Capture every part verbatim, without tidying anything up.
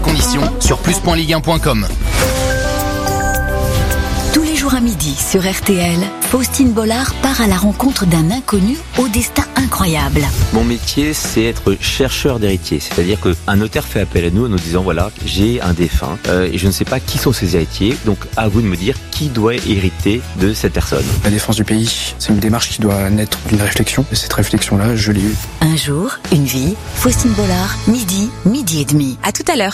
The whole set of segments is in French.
Conditions sur plus point ligue un point com. Tous les jours à midi sur R T L, Faustine Bollard part à la rencontre d'un inconnu au destin incroyable. Mon métier, c'est être chercheur d'héritiers. C'est-à-dire qu'un notaire fait appel à nous en nous disant, voilà, j'ai un défunt euh, et je ne sais pas qui sont ses héritiers. Donc, à vous de me dire qui doit hériter de cette personne. La défense du pays, c'est une démarche qui doit naître d'une réflexion. Et cette réflexion-là, je l'ai eue. Un jour, une vie, Faustine Bollard, midi, midi et demi. À tout à l'heure.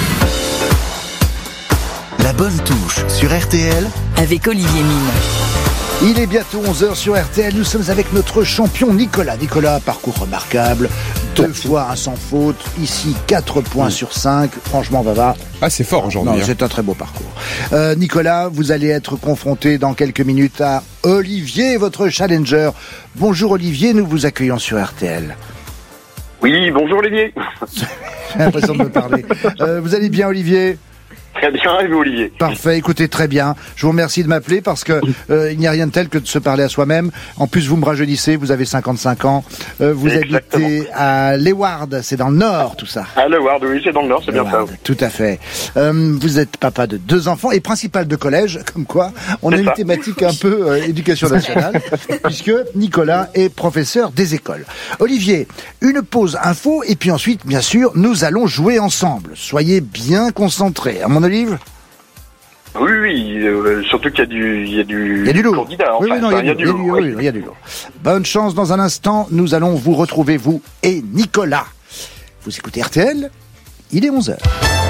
La bonne touche sur R T L Avec Olivier Mine. Il est bientôt onze heures sur R T L, nous sommes avec notre champion Nicolas. Nicolas, parcours remarquable, deux fois un sans faute, ici quatre points mmh. sur cinq, franchement Vava. Ah c'est fort aujourd'hui. Non, hein. C'est un très beau parcours. Euh, Nicolas, vous allez être confronté dans quelques minutes à Olivier, votre challenger. Bonjour Olivier, nous vous accueillons sur R T L. Oui, bonjour Olivier. J'ai l'impression de me parler. Euh, vous allez bien Olivier ? Très bien, et vous Olivier? Parfait, écoutez, très bien. Je vous remercie de m'appeler parce que euh, il n'y a rien de tel que de se parler à soi-même. En plus, vous me rajeunissez, vous avez cinquante-cinq ans. Euh, vous Exactement. Habitez à Leward, c'est dans le nord, tout ça. À Leward, oui, c'est dans le nord, c'est bien ça. Oui. Tout à fait. Euh, vous êtes papa de deux enfants et principal de collège, comme quoi on a C'est une ça. thématique un peu euh, éducation nationale, puisque Nicolas est professeur des écoles. Olivier, une pause info et puis ensuite, bien sûr, nous allons jouer ensemble. Soyez bien concentrés. À mon Olive ? Oui, oui, euh, surtout qu'il y a du, il y a du, Il y a du lourd. candidat. Oui, Enfin, oui, non, enfin, il y a du lourd. Oui, il y a du lourd. Bonne chance dans un instant. Nous allons vous retrouver, vous et Nicolas. Vous écoutez R T L, il est onze heures.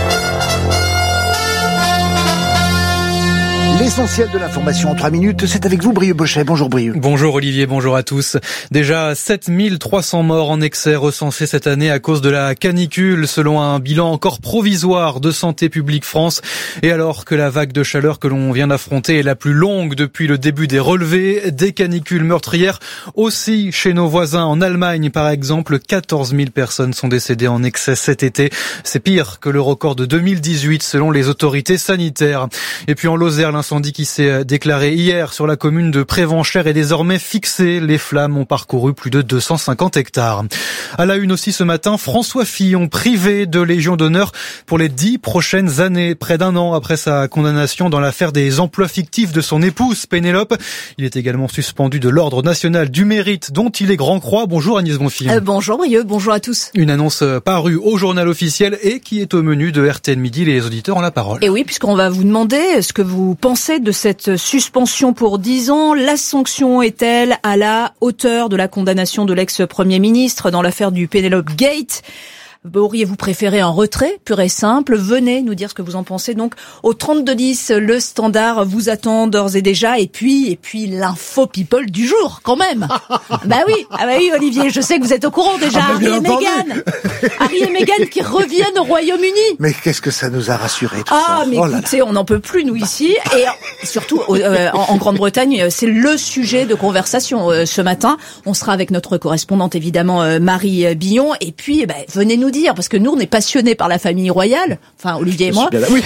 L'essentiel de l'information en trois minutes, c'est avec vous, Brieux Bochet. Bonjour, Brieux. Bonjour, Olivier. Bonjour à tous. Déjà sept mille trois cents morts en excès recensés cette année à cause de la canicule, selon un bilan encore provisoire de Santé publique France. Et alors que la vague de chaleur que l'on vient d'affronter est la plus longue depuis le début des relevés, des canicules meurtrières aussi chez nos voisins. En Allemagne, par exemple, quatorze mille personnes sont décédées en excès cet été. C'est pire que le record de deux mille dix-huit, selon les autorités sanitaires. Et puis en Lozère, l'incendie qui s'est déclaré hier sur la commune de Prévenchères est désormais fixé. Les flammes ont parcouru plus de deux cent cinquante hectares. À la une aussi ce matin, François Fillon privé de Légion d'honneur pour les dix prochaines années. Près d'un an après sa condamnation dans l'affaire des emplois fictifs de son épouse Pénélope. Il est également suspendu de l'Ordre national du mérite dont il est grand croix. Bonjour Agnès Bonfillon. Euh, bonjour Brieux, bonjour à tous. Une annonce parue au journal officiel et qui est au menu de R T L Midi. Les auditeurs ont la parole. Et oui, puisqu'on va vous demander ce que vous pensez de cette suspension pour dix ans. La sanction est-elle à la hauteur de la condamnation de l'ex-premier ministre dans l'affaire du Pénélope Gate ? Auriez-vous préféré un retrait pur et simple? Venez nous dire ce que vous en pensez. Donc au trente-deux dix, le standard vous attend d'ores et déjà. Et puis, et puis l'info people du jour, quand même. Bah oui, ah bah oui, Olivier, je sais que vous êtes au courant déjà. Ah bah Harry et Meghan, Harry et Meghan qui reviennent au Royaume-Uni. Mais qu'est-ce que ça nous a rassurés tout ah, ça. mais Oh là écoutez, là. on n'en peut plus nous ici. Et surtout euh, en, en Grande-Bretagne, c'est le sujet de conversation euh, ce matin. On sera avec notre correspondante évidemment euh, Marie Billon. Et puis, bah, venez nous dire, parce que nous, on est passionnés par la famille royale, enfin Olivier et moi. Bien là, oui.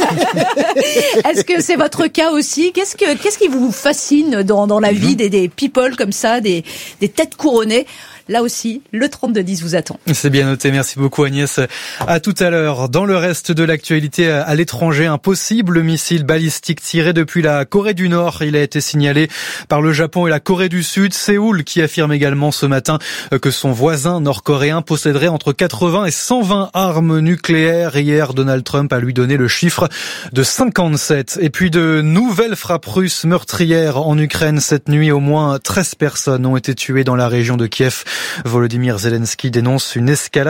Est-ce que c'est votre cas aussi? Qu'est-ce que qu'est-ce qui vous fascine dans dans la vie des, des people comme ça, des des têtes couronnées? Là aussi, le trente-deux dix vous attend. C'est bien noté. Merci beaucoup Agnès. À tout à l'heure. Dans le reste de l'actualité à l'étranger, un possible missile balistique tiré depuis la Corée du Nord. Il a été signalé par le Japon et la Corée du Sud. Séoul qui affirme également ce matin que son voisin nord-coréen posséderait entre quatre-vingts et cent vingt armes nucléaires. Hier, Donald Trump a lui donné le chiffre de cinquante-sept. Et puis de nouvelles frappes russes meurtrières en Ukraine cette nuit. Au moins treize personnes ont été tuées dans la région de Kiev. Volodymyr Zelensky dénonce une escalade